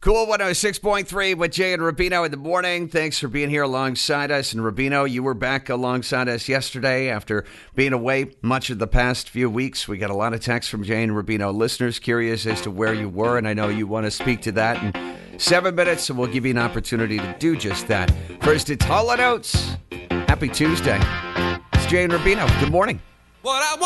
Cool 106.3 with Jay and Rubino in the morning. Thanks for being here alongside us. And Rubino, you were back alongside us yesterday after being away much of the past few weeks. We got a lot of texts from Jay and Rubino listeners curious as to where you were, and I know you want to speak to that in 7 minutes, so we'll give you an opportunity to do just that. First, it's Hall & Oates. Happy Tuesday. It's Jay and Rubino. Good morning.